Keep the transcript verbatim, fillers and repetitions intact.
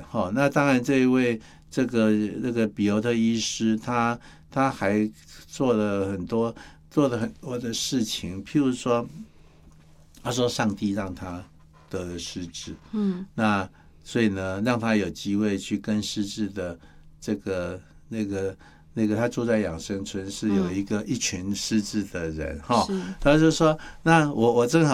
哈。那当然这一位这个那个比尤特医师，他他还做了很多做了很多的事情，譬如说，他说上帝让他得了失智，嗯，那所以呢，让他有机会去跟失智的这个那个。那个他住在养生村，是有一个、嗯、一群失智的人哈，他就说，那我我正好。